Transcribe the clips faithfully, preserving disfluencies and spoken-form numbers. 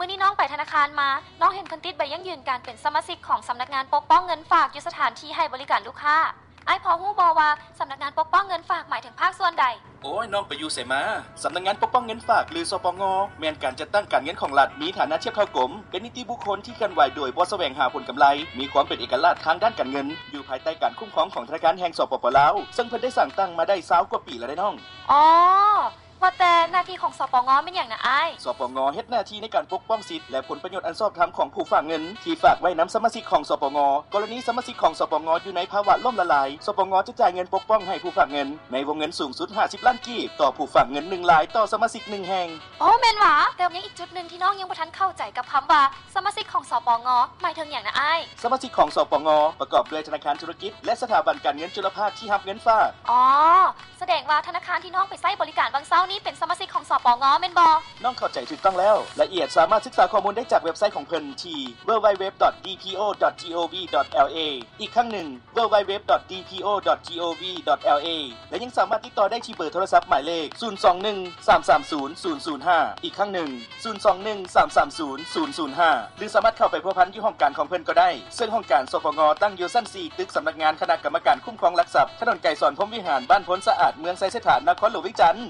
มื่อนี้น้องไปธนาคารมาน้องเห็นเพิ่นติดใบยั่งยืนการเป็นสมาชิกของสำนักงานปกป้องเงินฝากอยู่สถานที่ให้บริการลูกค้าไอ้พอฮู้บ่ว่าสำนักงานปกป้องเงินฝากหมายถึงภาคส่วนใดโอ้ยน้องไปอยู่ไสมาสำนักงานปกป้องเงินฝากหรือสปง.แม่นการจัดตั้งการเงินของรัฐมีฐานะเทียบเท่ากรมเป็นนิติบุคคลที่เคลื่อนไหวโดยบ่แสวงหาผลกำไรมีความเป็นเอกลักษณ์ทางด้านการเงินอยู่ภายใต้การคุ้มครองของธนาคารแห่งสปป.ลาวซึ่งเพิ่นได้สร้างตั้งมาได้ยี่สิบกว่าปีแล้วได้น้องอ๋อว่าแต่หน้าที่ของสปง.เป็นหยังนะอ้ายสปง.เฮ็ดหน้าที่ในการปกป้องสิทธิ์และผลประโยชน์อันชอบธรรมของผู้ฝากเงินที่ฝากไว้นำสมาชิกของสปง.กรณีสมาชิกของสปง.อยู่ในภาวะล่มละลายสปง.จะจ่ายเงินปกป้องให้ผู้ฝากเงินในวงเงินสูงสุดห้าสิบล้านกีบต่อผู้ฝากเงินหนึ่งรายต่อสมาชิกหนึ่งแห่งอ๋อแม่นหว่าแต่ยังอีกจุดนึงที่น้องยังบ่ทันเข้าใจกับคำว่าสมาชิกของสปง.หมายถึงหยังนะอ้ายสมาชิกของสปง.ประกอบด้วยธนาคารธุรกิจและสถาบันการเงินจุลภาคที่รับเงินฝากอ๋อแสดงว่าธนาคารที่น้องไปใช้บริการบางเช้านี้เป็นสมาชิกของสปง.แม่นบ่น้องเข้าใจถูกต้องแล้วละเอียดสามารถศึกษาข้อมูลได้จากเว็บไซต์ของเพิ่นที่ ดับเบิลยู ดับเบิลยู ดับเบิลยู ดอท ดี พี โอ ดอท จี โอ วี ดอท แอล เอ อีกครั้งหนึ่ง ดับเบิลยู ดับเบิลยู ดับเบิลยู ดอท ดี พี โอ ดอท จี โอ วี ดอท แอล เอ และยังสามารถติดต่อได้ที่เบอร์โทรศัพท์หมายเลขศูนย์ สอง หนึ่ง สาม สาม ศูนย์ ศูนย์ ศูนย์ ห้าอีกครั้งหนึ่งศูนย์ สอง หนึ่ง สาม สาม ศูนย์ ศูนย์ ศูนย์ ห้าหรือสามารถเข้าไปพัวพันอยู่ห้องการของเพิ่นก็ได้ซึ่งห้องการสปง.ตั้งอยู่ชั้นสี่ตึกสำนักงานคณะกรรมการคุ้มครองหลักทรัพย์ถนนไก่สอนพรหมวิหารบ้านพ้นสะอาดเมืองไซเสถานนครหลวงวิจันทร์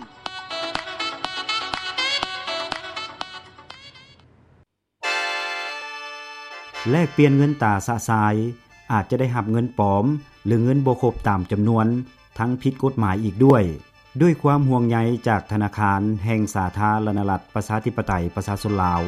แลกเปลี่ยนเงินตราสะสายอาจจะได้รับเงินปลอมหรือเงินบ่ครบตามจำนวนทั้งผิดกฎหมายอีกด้วยด้วยความห่วงใยจากธนาคารแห่งสาธารณรัฐประชาธิปไตยประชาชนลาว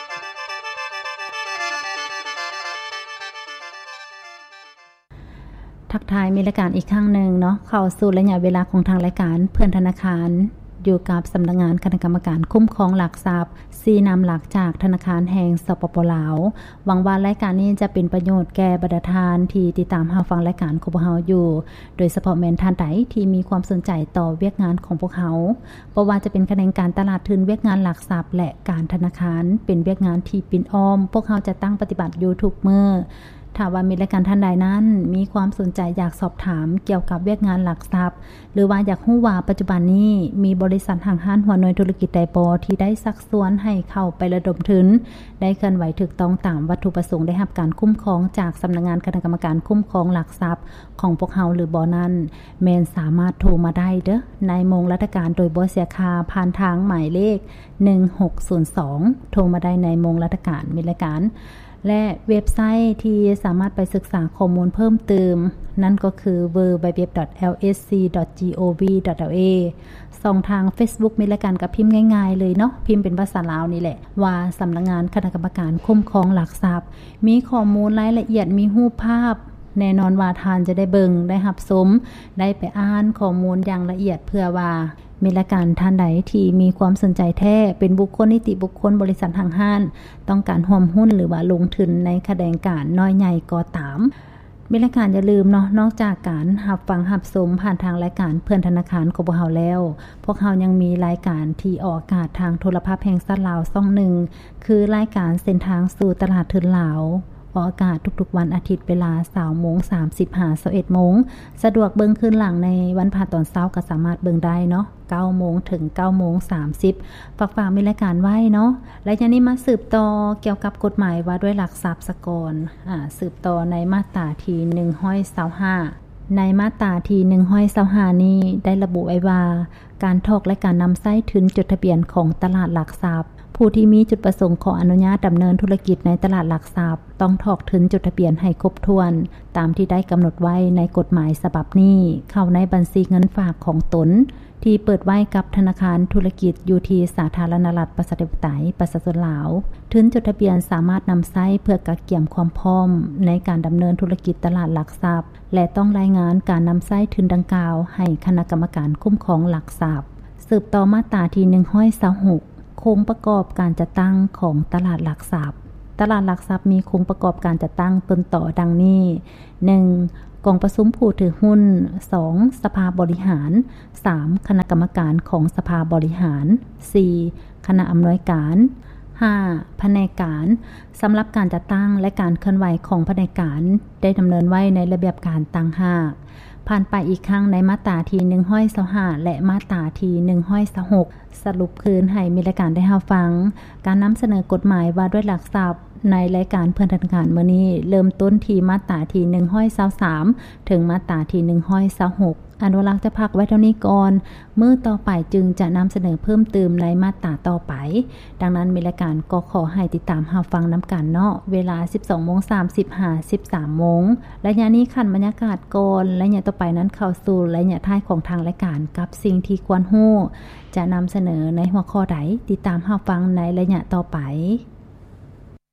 ทักทายมีรายการอีกครั้งหนึ่งเนาะเข้าสู่ระยะเวลาของทางรายการเพื่อนธนาคารอยู่กับสำนักงานคณะกรรมการคุ้มครองหลักทรัพย์สี่นำหลักจากธนาคารแห่งสปป.ลาวหวังว่ารายการนี้จะเป็นประโยชน์แก่บรรดาทานที่ติดตามรับฟังรายการของพวกเราอยู่โดยเฉพาะแม่นท่านใดที่มีความสนใจต่อเวียกงานของพวกเขาบ่ว่าจะเป็นคะแนนการตลาดทุนเวียกงานหลักทรัพย์และการธนาคารเป็นเวียกงานที่ปิ่นอ้อมพวกเขาจะตั้งปฏิบัติอยู่ทุกมื้อถ้าว่ามีรายการท่านใดนั้นมีความสนใจอยากสอบถามเกี่ยวกับเวียกงานหลักทรัพย์หรือว่าอยากรู้ว่าปัจจุบันนี้มีบริษัทห้างห้านหัวหน่วยธุรกิจใดบ่ที่ได้ซักซ้วนให้เข้าไประดมทุนได้เคลื่อนไหวถูกต้องตามวัตถุประสงค์ได้รับการคุ้มครองจากสำนักงานคณะกรรมการคุ้มครองหลักทรัพย์ของพวกเฮาหรือบ่นั้นแม่นสามารถโทรมาได้เด้อในโมงราชการโดยบ่เสียค่าผ่านทางหมายเลขหนึ่งหกศูนย์สองโทรมาได้ในโมงราชการมีรายการและเว็บไซต์ที่สามารถไปศึกษาข้อมูลเพิ่มเติมนั่นก็คือ ดับเบิลยู ดับเบิลยู ดับเบิลยู ดอท แอล เอส ซี ดอท จี โอ วี ดอท แอล เอ ส่องทาง Facebook มีรายการกับพิมพ์ง่ายๆเลยเนาะพิมพ์เป็นภาษาลาวนี่แหละว่าสำนักงานคณะกรรมการคุ้มครองหลักทรัพย์มีข้อมูลรายละเอียดมีรูปภาพแน่นอนว่าทานจะได้เบิ่งได้รับชมได้ไปอ่านข้อมูลอย่างละเอียดเพื่อว่ามีรายการท่านใดที่มีความสนใจแท้เป็นบุคคลนิติบุคคลบริษัทห้างห้านต้องการร่วมหุ้นหรือว่าลงทุนในขบวนการน้อยใหญ่ก็ตามมีรายการอย่าลืมเนาะนอกจากการรับฟังรับชมผ่านทางรายการเพื่อนธนาคารของพวกเฮาแล้วพวกเฮายังมีรายการที่ออกอากาศทางโทรภาพแห่งชาติลาวช่องหนึ่งคือรายการเส้นทางสู่ตลาดทุนลาวออกอากาศทุกๆวันอาทิตย์เวลา ยี่สิบโมงสามสิบ ถึง ยี่สิบเอ็ดโมงสะดวกเบิ่งคืนหลังในวันพฤหัสตอนเช้าก็สามารถเบิ่งได้เนาะ เก้าโมงถึง เก้าโมงสามสิบ ฝากฝากมีรายการไว้เนาะและอย่างนี้มาสืบต่อเกี่ยวกับกฎหมายว่าด้วยหลักทรัพย์สกรอ่าสืบต่อในมาตราที่หนึ่งร้อยยี่สิบห้าในมาตราที่หนึ่งร้อยยี่สิบห้านี้ได้ระบุไว้ว่าการถอกและการนำใช้ทุนจดทะเบียนของตลาดหลักทรัพย์ผู้ที่มีจุดประสงค์ขออนุญาตดำเนินธุรกิจในตลาดหลักทรัพย์ต้องถอกทุนจดทะเบียนให้ครบถ้วนตามที่ได้กำหนดไว้ในกฎหมายฉบับนี้เข้าในบัญชีเงินฝากของตนที่เปิดไว้กับธนาคารธุรกิจอยู่ที่สาธารณรัฐประชาธิปไตยประชาชนลาวทุนจดทะเบียนสามารถนำใช้เพื่อกักเกี่ยมความพร้อมในการดำเนินธุรกิจตลาดหลักทรัพย์และต้องรายงานการนำใช้ทุนดังกล่าวให้คณะกรรมการคุ้มครองหลักทรัพย์สืบต่อมาตราที่หนึ่งร้อยยี่สิบหกโครงประกอบการจัดตั้งของตลาดหลักทรัพย์ตลาดหลักทรัพย์มีโครงประกอบการจัดตั้งต้นต่อดังนี้ หนึ่ง กองประชุมผู้ถือหุ้น สอง สภาบริหาร สาม คณะกรรมการของสภาบริหาร สี่ คณะอำนวยการ ห้า แผนกการสำหรับการจัดตั้งและการเคลื่อนไหวของแผนกการได้ดำเนินไว้ในระเบียบการต่างหากแผ่านไปอีกครั้งในมาตราที่หนึ่งร้อยยี่สิบห้าและมาตราที่หนึ่งร้อยยี่สิบหกสรุปคืนให้มีรายการได้รับฟังการนำเสนอกฎหมายว่าด้วยหลักทรัพย์ในรายการเพื่อนธนาคารมื้อนี้เริ่มต้นที่มาตราที่หนึ่งร้อยยี่สิบสามถึงมาตราที่หนึ่งร้อยยี่สิบหกอนุรักษ์จะพักไว้เท่านี้ก่อนมื้อต่อไปจึงจะนำเสนอเพิ่มเติมในมาตราต่อไปดังนั้นมีรายการก็ขอให้ติดตามรับฟังนํากันเนาะเวลา สิบสองโมงสามสิบ สิบสามโมงและยานี้คั่นบรรยากาศก่อนและยะต่อไปนั้นเข้าสู่ระยะท้ายของทางรายการกับสิ่งที่ควรรู้จะนำเสนอในหัวข้อใดติดตามรับฟังในระยะต่อไป